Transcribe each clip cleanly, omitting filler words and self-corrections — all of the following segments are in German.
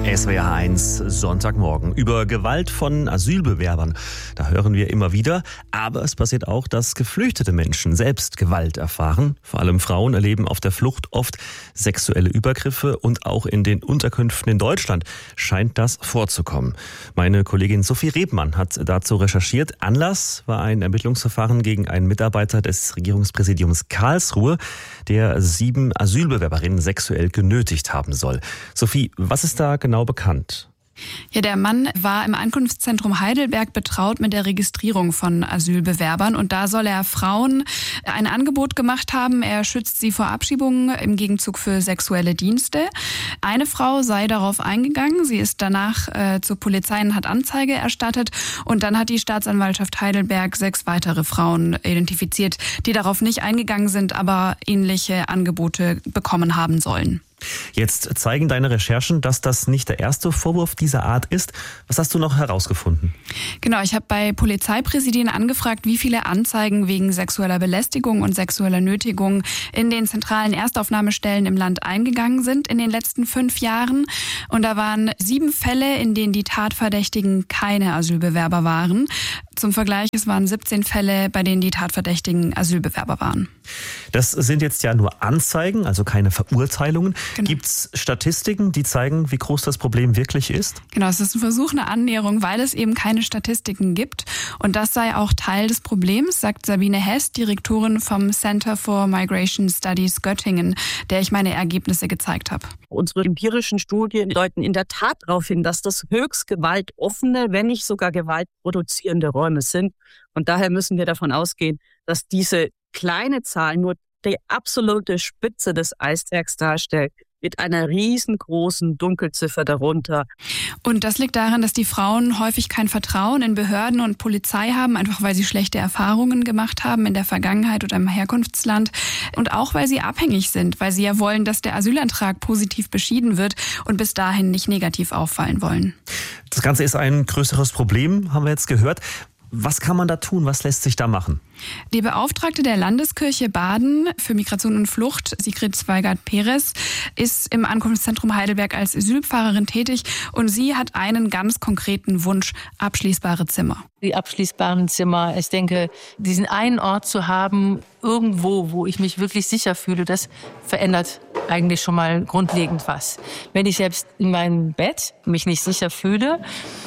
SWR1 Sonntagmorgen. Über Gewalt von Asylbewerbern, da hören wir immer wieder. Aber es passiert auch, dass geflüchtete Menschen selbst Gewalt erfahren. Vor allem Frauen erleben auf der Flucht oft sexuelle Übergriffe und auch in den Unterkünften in Deutschland scheint das vorzukommen. Meine Kollegin Sophie Rebmann hat dazu recherchiert. Anlass war ein Ermittlungsverfahren gegen einen Mitarbeiter des Regierungspräsidiums Karlsruhe, der 7 Asylbewerberinnen sexuell genötigt haben soll. Sophie, was ist da genau bekannt? Ja, der Mann war im Ankunftszentrum Heidelberg betraut mit der Registrierung von Asylbewerbern und da soll er Frauen ein Angebot gemacht haben. Er schützt sie vor Abschiebungen im Gegenzug für sexuelle Dienste. Eine Frau sei darauf eingegangen. Sie ist danach zur Polizei und hat Anzeige erstattet und dann hat die Staatsanwaltschaft Heidelberg 6 weitere Frauen identifiziert, die darauf nicht eingegangen sind, aber ähnliche Angebote bekommen haben sollen. Jetzt zeigen deine Recherchen, dass das nicht der erste Vorwurf dieser Art ist. Was hast du noch herausgefunden? Genau, ich habe bei Polizeipräsidien angefragt, wie viele Anzeigen wegen sexueller Belästigung und sexueller Nötigung in den zentralen Erstaufnahmestellen im Land eingegangen sind in den letzten 5 Jahren. Und da waren 7 Fälle, in denen die Tatverdächtigen keine Asylbewerber waren. Zum Vergleich, es waren 17 Fälle, bei denen die Tatverdächtigen Asylbewerber waren. Das sind jetzt ja nur Anzeigen, also keine Verurteilungen. Genau. Gibt es Statistiken, die zeigen, wie groß das Problem wirklich ist? Genau, es ist ein Versuch, eine Annäherung, weil es eben keine Statistiken gibt. Und das sei auch Teil des Problems, sagt Sabine Hess, Direktorin vom Center for Migration Studies Göttingen, der ich meine Ergebnisse gezeigt habe. Unsere empirischen Studien deuten in der Tat darauf hin, dass das höchst gewaltoffene, wenn nicht sogar gewaltproduzierende Räume sind. Und daher müssen wir davon ausgehen, dass diese kleine Zahl nur die absolute Spitze des Eisbergs darstellt, mit einer riesengroßen Dunkelziffer darunter. Und das liegt daran, dass die Frauen häufig kein Vertrauen in Behörden und Polizei haben, einfach weil sie schlechte Erfahrungen gemacht haben in der Vergangenheit oder im Herkunftsland. Und auch weil sie abhängig sind, weil sie ja wollen, dass der Asylantrag positiv beschieden wird und bis dahin nicht negativ auffallen wollen. Das Ganze ist ein größeres Problem, haben wir jetzt gehört. Was kann man da tun? Was lässt sich da machen? Die Beauftragte der Landeskirche Baden für Migration und Flucht, Sigrid Zweigart-Perez, ist im Ankunftszentrum Heidelberg als Asylpfarrerin tätig und sie hat einen ganz konkreten Wunsch: abschließbare Zimmer. Die abschließbaren Zimmer, ich denke, diesen einen Ort zu haben, irgendwo, wo ich mich wirklich sicher fühle, das verändert eigentlich schon mal grundlegend was. Wenn ich selbst in meinem Bett mich nicht sicher fühle,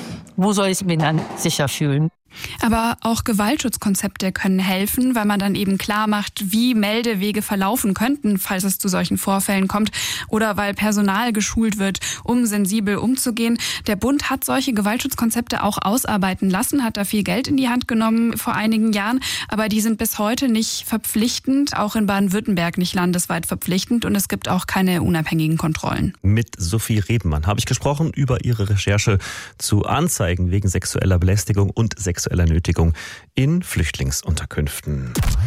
wo soll ich mich dann sicher fühlen? Aber auch Gewaltschutzkonzepte können helfen, weil man dann eben klar macht, wie Meldewege verlaufen könnten, falls es zu solchen Vorfällen kommt, oder weil Personal geschult wird, um sensibel umzugehen. Der Bund hat solche Gewaltschutzkonzepte auch ausarbeiten lassen, hat da viel Geld in die Hand genommen vor einigen Jahren, aber die sind bis heute nicht verpflichtend, auch in Baden-Württemberg nicht landesweit verpflichtend und es gibt auch keine unabhängigen Kontrollen. Mit Sophie Rebmann habe ich gesprochen über ihre Recherche zu Anzeigen wegen sexueller Belästigung und sexueller Nötigung in Flüchtlingsunterkünften.